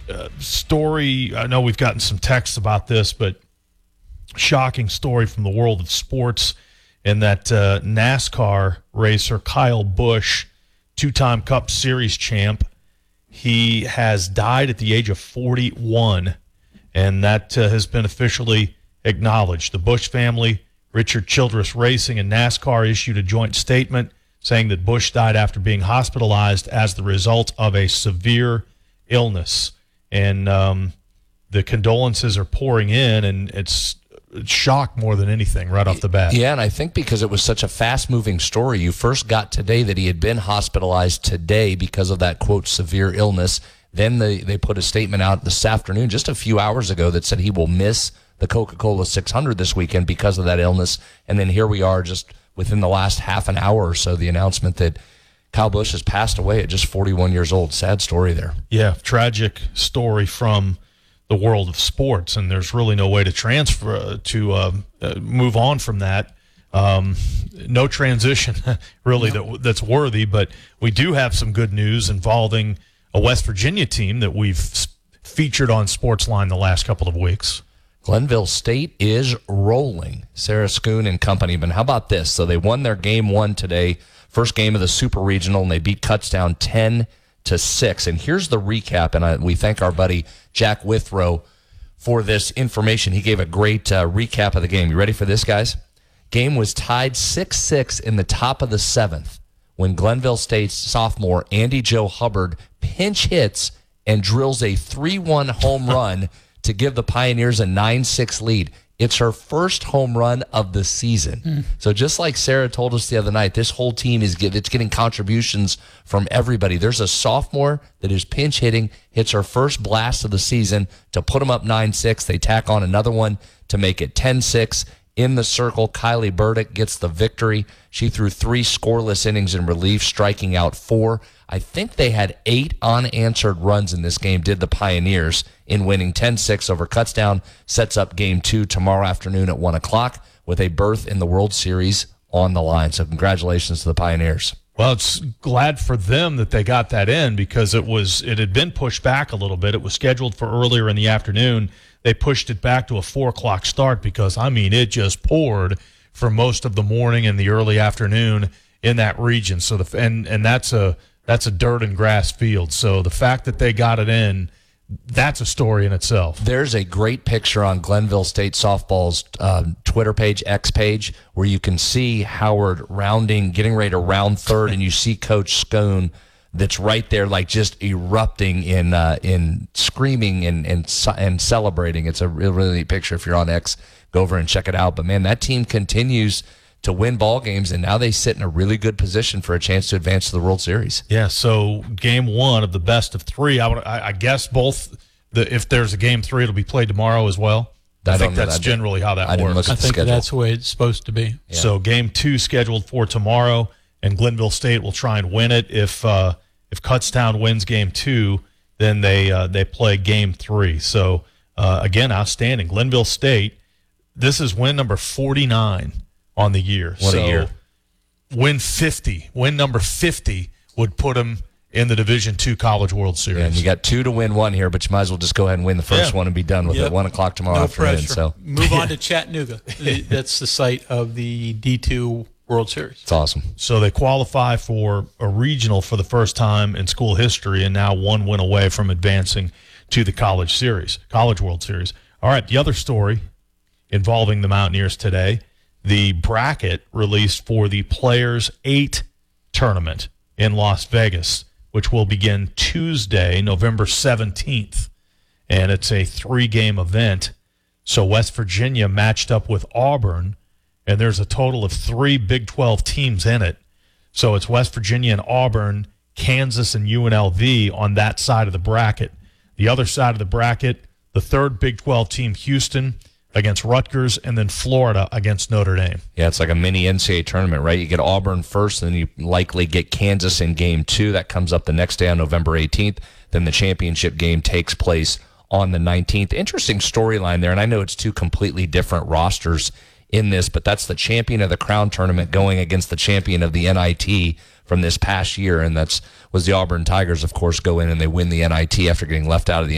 story, I know we've gotten some texts about this, but shocking story from the world of sports in that NASCAR racer Kyle Busch, two-time Cup Series champ, he has died at the age of 41, and that has been officially acknowledged. The Busch family, Richard Childress Racing, and NASCAR issued a joint statement saying that Busch died after being hospitalized as the result of a severe illness. And the condolences are pouring in, and it's shock more than anything right off the bat. Yeah, and I think because it was such a fast-moving story, you first got today that he had been hospitalized today because of that, quote, severe illness. Then they put a statement out this afternoon, just a few hours ago, that said he will miss the Coca-Cola 600 this weekend because of that illness. And then here we are just within the last half an hour or so, the announcement that Kyle Busch has passed away at just 41 years old. Sad story there. Yeah, tragic story from the world of sports, and there's really no way to transfer move on from that. No transition really that's worthy, but we do have some good news involving a West Virginia team that we've featured on Sportsline the last couple of weeks. Glenville State is rolling. Sarah Schoon and company. But how about this? So they won their game one today, first game of the Super Regional, and they beat Kutztown 10-6. And here's the recap, and we thank our buddy Jack Withrow for this information. He gave a great recap of the game. You ready for this, guys? Game was tied 6-6 in the top of the seventh when Glenville State's sophomore Andy Joe Hubbard pinch hits and drills a 3-1 home run to give the Pioneers a 9-6 lead. It's her first home run of the season. So just like Sarah told us the other night, this whole team it's getting contributions from everybody. There's a sophomore that is pinch hitting, hits her first blast of the season to put them up 9-6. They tack on another one to make it 10-6. In the circle, Kylie Burdick gets the victory. She threw 3 scoreless innings in relief, striking out 4. I think they had 8 unanswered runs in this game, did the Pioneers, in winning 10-6 over Kutztown. Sets up game 2 tomorrow afternoon at 1 o'clock with a berth in the World Series on the line. So congratulations to the Pioneers. Well, it's glad for them that they got that in because it had been pushed back a little bit. It was scheduled for earlier in the afternoon. They pushed it back to a 4 o'clock start because, it just poured for most of the morning and the early afternoon in that region. So and that's a dirt and grass field. So the fact that they got it in, that's a story in itself. There's a great picture on Glenville State Softball's Twitter page, X page, where you can see Howard getting ready to round third, and you see Coach Schoon that's right there, like just erupting in screaming and celebrating. It's a really neat picture. If you're on X, go over and check it out. But man, that team continues to win ball games, and now they sit in a really good position for a chance to advance to the World Series. Yeah, so game 1 of the best of 3. I guess if there's a game 3, it'll be played tomorrow as well. I think that's generally how that works. I think that's the way it's supposed to be. Yeah. So game 2 scheduled for tomorrow, and Glenville State will try and win it. If Kutztown wins game 2, then they play game 3. So again, outstanding. Glenville State. This is win number 49 on the year. What a year. Win number 50 would put them in the Division II College World Series. Yeah, and you got 2 to win 1 here, but you might as well just go ahead and win the first one and be done with it. 1 o'clock tomorrow afternoon. Pressure. So move on to Chattanooga. That's the site of the D2 World Series. It's awesome. So they qualify for a regional for the first time in school history, and now 1 win away from advancing to the College World Series. All right, the other story involving the Mountaineers today, the bracket released for the Players 8 tournament in Las Vegas, which will begin Tuesday, November 17th. And it's a 3-game event. So West Virginia matched up with Auburn, and there's a total of 3 Big 12 teams in it. So it's West Virginia and Auburn, Kansas and UNLV on that side of the bracket. The other side of the bracket, the 3rd Big 12 team, Houston, against Rutgers, and then Florida against Notre Dame. Yeah, it's like a mini NCAA tournament, right? You get Auburn first, and then you likely get Kansas in game 2. That comes up the next day on November 18th. Then the championship game takes place on the 19th. Interesting storyline there, and I know it's 2 completely different rosters in this, but that's the champion of the Crown tournament going against the champion of the NIT from this past year, and was the Auburn Tigers, of course, go in and they win the NIT after getting left out of the